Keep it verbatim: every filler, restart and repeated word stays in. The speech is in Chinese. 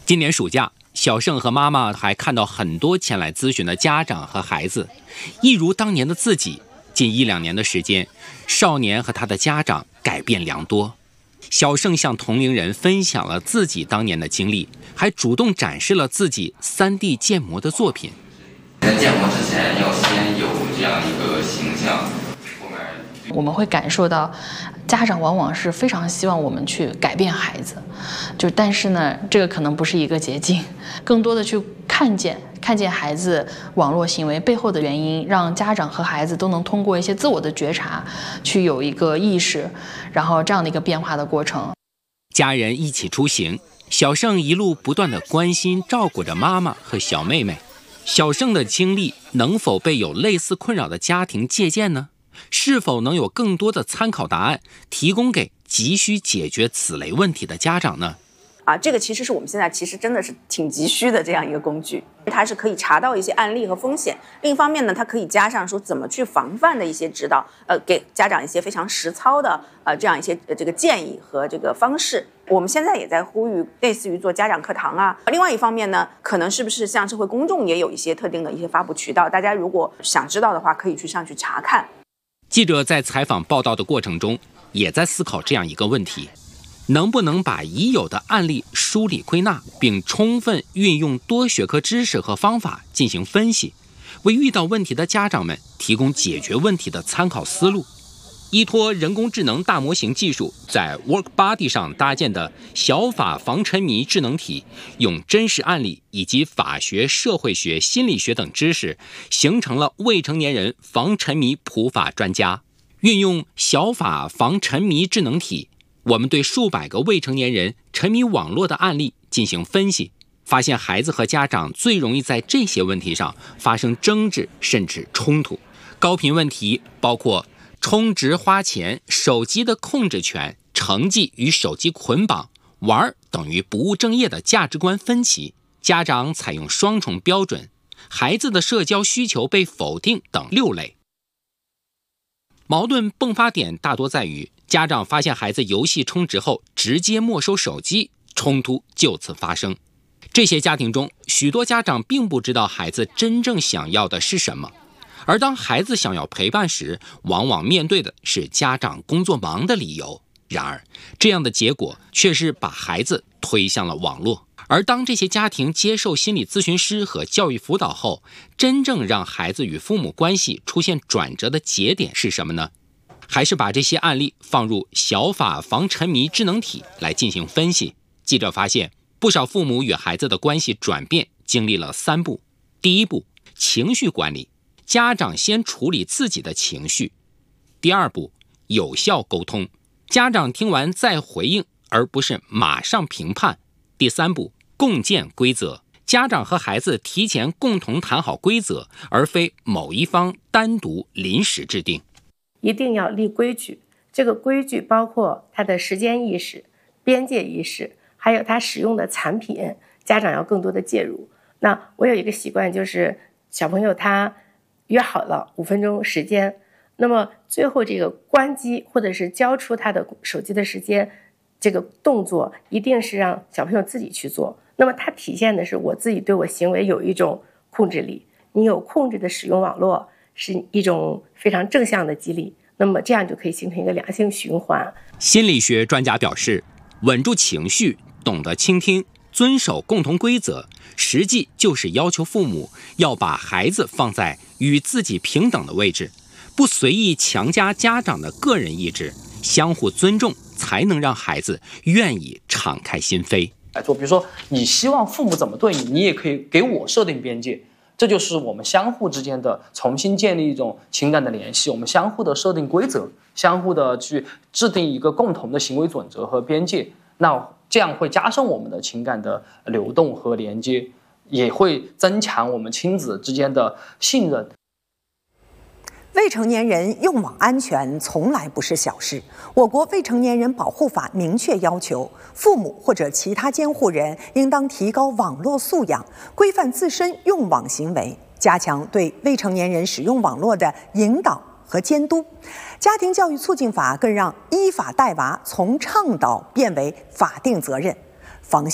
今年暑假，小盛和妈妈还看到很多前来咨询的家长和孩子，一如当年的自己。近一两年的时间，少年和他的家长改变良多。小盛向同龄人分享了自己当年的经历，还主动展示了自己 三 D 建模的作品。 在建模之前，要先有这样一个形象。 我们会感受到，家长往往是非常希望我们去改变孩子，就但是呢，这个可能不是一个捷径，更多的去看见看见孩子网络行为背后的原因，让家长和孩子都能通过一些自我的觉察，去有一个意识，然后这样的一个变化的过程。 家人一起出行，小盛一路不断的关心照顾着妈妈和小妹妹。小盛的经历能否被有类似困扰的家庭借鉴呢？是否能有更多的参考答案提供给急需解决此类问题的家长呢？ 啊，这个其实是我们现在其实真的是挺急需的这样一个工具，它是可以查到一些案例和风险。另一方面呢，它可以加上说怎么去防范的一些指导，呃，给家长一些非常实操的呃这样一些、呃、这个建议和这个方式。我们现在也在呼吁，类似于做家长课堂啊。另外一方面呢，可能是不是像社会公众也有一些特定的一些发布渠道，大家如果想知道的话，可以去上去查看。 记者在采访报道的过程中，也在思考这样一个问题：能不能把已有的案例梳理归纳，并充分运用多学科知识和方法进行分析，为遇到问题的家长们提供解决问题的参考思路。依托人工智能大模型技术，在 WorkBuddy 上搭建的小法防沉迷智能体，用真实案例以及法学、社会学、心理学等知识，形成了未成年人防沉迷普法专家。运用小法防沉迷智能体，我们对数百个未成年人沉迷网络的案例进行分析，发现孩子和家长最容易在这些问题上发生争执甚至冲突。高频问题包括充值花钱、手机的控制权、成绩与手机捆绑、玩等于不务正业的价值观分歧、家长采用双重标准、孩子的社交需求被否定等六类。矛盾迸发点大多在于家长发现孩子游戏充值后直接没收手机，冲突就此发生。这些家庭中，许多家长并不知道孩子真正想要的是什么，而当孩子想要陪伴时，往往面对的是家长工作忙的理由。然而，这样的结果却是把孩子推向了网络。而当这些家庭接受心理咨询师和教育辅导后，真正让孩子与父母关系出现转折的节点是什么呢？还是把这些案例放入小法防沉迷智能体来进行分析。记者发现，不少父母与孩子的关系转变经历了三步。第一步，情绪管理，家长先处理自己的情绪。第二步，有效沟通，家长听完再回应，而不是马上评判。第三步，共建规则，家长和孩子提前共同谈好规则，而非某一方单独临时制定。 一定要立规矩，这个规矩包括他的时间意识、边界意识，还有他使用的产品，家长要更多的介入。那我有一个习惯，就是小朋友他约好了五分钟时间，那么最后这个关机或者是交出他的手机的时间，这个动作一定是让小朋友自己去做。那么它体现的是我自己对我行为有一种控制力，你有控制的使用网络是一种非常正向的激励，那么这样就可以形成一个良性循环。 心理学专家表示，稳住情绪，懂得倾听，遵守共同规则，实际就是要求父母要把孩子放在与自己平等的位置，不随意强加家长的个人意志，相互尊重，才能让孩子愿意敞开心扉来做。比如说，你希望父母怎么对你，你也可以给我设定边界。这就是我们相互之间的重新建立一种情感的联系，我们相互的设定规则，相互的去制定一个共同的行为准则和边界。那这样会加深我们的情感的流动和连接，也会增强我们亲子之间的信任。 未成年人用网安全从来不是小事。我国未成年人保护法明确要求，父母或者其他监护人应当提高网络素养，规范自身用网行为，加强对未成年人使用网络的引导和监督。家庭教育促进法更让依法带娃从倡导变为法定责任。